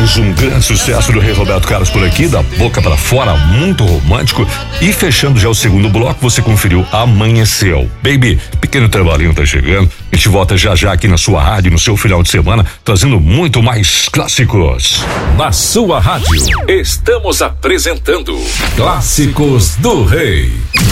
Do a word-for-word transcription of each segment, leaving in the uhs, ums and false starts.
Mais um grande sucesso do Rei Roberto Carlos por aqui, da boca para fora, muito romântico. E fechando já o segundo bloco, você conferiu Amanheceu. Baby, pequeno trabalhinho tá chegando. A gente volta já já aqui na sua rádio, no seu final de semana, trazendo muito mais clássicos. Na sua rádio, estamos apresentando Clássicos do Rei.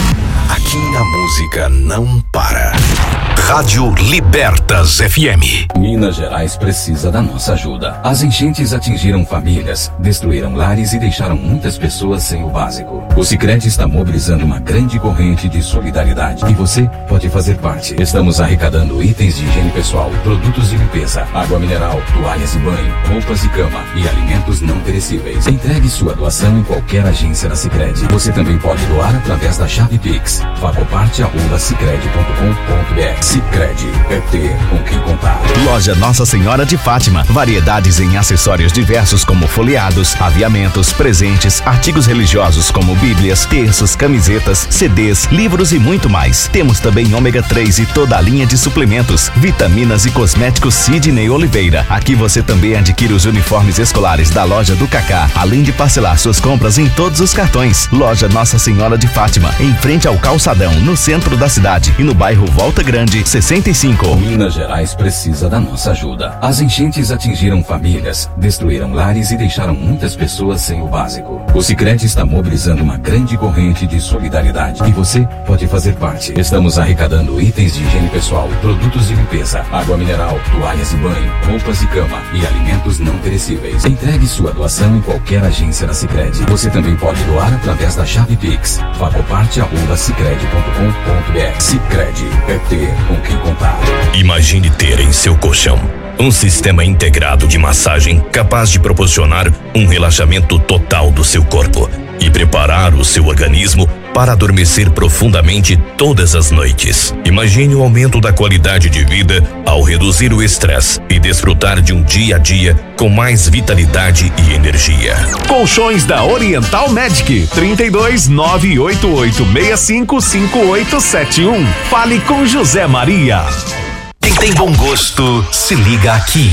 Aqui a música não para. Rádio Libertas F M. Minas Gerais precisa da nossa ajuda. As enchentes atingiram famílias, destruíram lares e deixaram muitas pessoas sem o básico. O Sicredi está mobilizando uma grande corrente de solidariedade e você pode fazer parte. Estamos arrecadando itens de higiene pessoal, produtos de limpeza, água mineral, toalhas de banho, roupas e cama e alimentos não perecíveis. Entregue sua doação em qualquer agência da Sicredi. Você também pode doar através da chave Pix. Facoparte arroba sicredi ponto com ponto br. Sicredi é ter com quem contar. Loja Nossa Senhora de Fátima. Variedades em acessórios diversos como folheados, aviamentos, presentes, artigos religiosos como bíblias, terços, camisetas, C Ds, livros e muito mais. Temos também ômega três e toda a linha de suplementos, vitaminas e cosméticos Sidney Oliveira. Aqui você também adquire os uniformes escolares da loja do Cacá, além de parcelar suas compras em todos os cartões. Loja Nossa Senhora de Fátima, em frente ao Calçadão, no centro da cidade e no bairro Volta Grande, sessenta e cinco. Minas Gerais precisa da nossa ajuda. As enchentes atingiram famílias, destruíram lares e deixaram muitas pessoas sem o básico. O Sicredi está mobilizando uma grande corrente de solidariedade e você pode fazer parte. Estamos arrecadando itens de higiene pessoal, produtos de limpeza, água mineral, toalhas de banho, roupas e cama e alimentos não perecíveis. Entregue sua doação em qualquer agência da Sicredi. Você também pode doar através da chave Pix. Facoparte arroba sicredi ponto com ponto br. Sicredi é ter com quem contar. Imagine ter em seu colchão um sistema integrado de massagem capaz de proporcionar um relaxamento total do seu corpo e preparar o seu organismo para adormecer profundamente todas as noites. Imagine o aumento da qualidade de vida ao reduzir o estresse e desfrutar de um dia a dia com mais vitalidade e energia. Colchões da Oriental Medic, trinta e dois, nove oito oito, seis cinco cinco oito sete um. Fale com José Maria. Quem tem bom gosto, se liga aqui.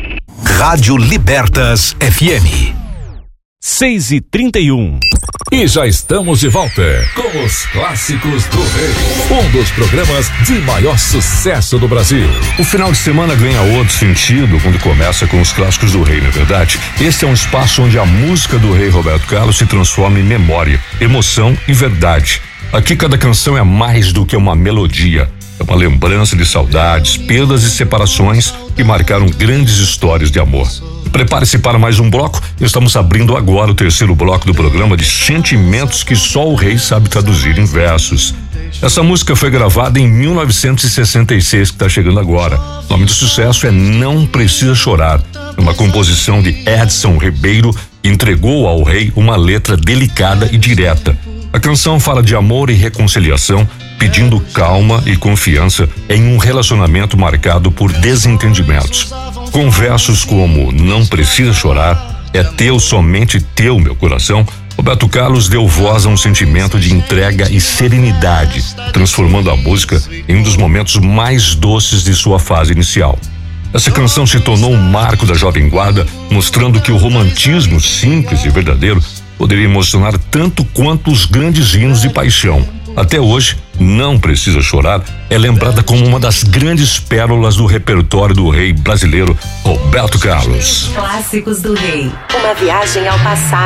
Rádio Libertas F M. seis e trinta e um. E já estamos de volta com os Clássicos do Rei, um dos programas de maior sucesso do Brasil. O final de semana ganha outro sentido quando começa com os Clássicos do Rei, não é verdade? Este é um espaço onde a música do Rei Roberto Carlos se transforma em memória, emoção e verdade. Aqui cada canção é mais do que uma melodia. É uma lembrança de saudades, perdas e separações que marcaram grandes histórias de amor. Prepare-se para mais um bloco. Estamos abrindo agora o terceiro bloco do programa de sentimentos que só o rei sabe traduzir em versos. Essa música foi gravada em mil novecentos e sessenta e seis, que está chegando agora. O nome do sucesso é Não Precisa Chorar. É uma composição de Edson Ribeiro que entregou ao rei uma letra delicada e direta. A canção fala de amor e reconciliação, pedindo calma e confiança em um relacionamento marcado por desentendimentos. Com versos como Não Precisa Chorar, é teu, somente teu, meu coração, Roberto Carlos deu voz a um sentimento de entrega e serenidade, transformando a música em um dos momentos mais doces de sua fase inicial. Essa canção se tornou um marco da Jovem Guarda, mostrando que o romantismo simples e verdadeiro poderia emocionar tanto quanto os grandes hinos de paixão. Até hoje, Não Precisa Chorar é lembrada como uma das grandes pérolas do repertório do rei brasileiro Roberto Carlos. Clássicos do Rei, uma viagem ao passado.